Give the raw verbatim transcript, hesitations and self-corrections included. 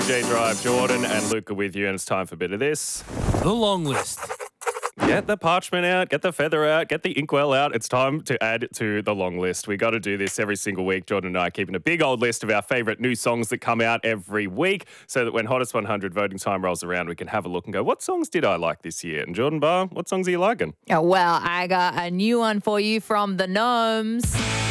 J Drive. Jordan and Luke are with you, and it's time for a bit of this. The long list. Get the parchment out, get the feather out, get the inkwell out. It's time to add to the long list. We got to do this every single week. Jordan and I are keeping a big old list of our favourite new songs that come out every week so that when Hottest one hundred voting time rolls around, we can have a look and go, what songs did I like this year? And Jordan Barr, what songs are you liking? Oh, well, I got a new one for you from the Gnomes.